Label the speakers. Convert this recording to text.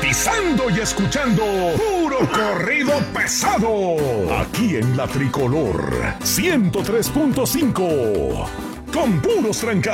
Speaker 1: sintonizando y escuchando puro corrido pesado. Aquí en la Tricolor 103.5. Con puros trancados.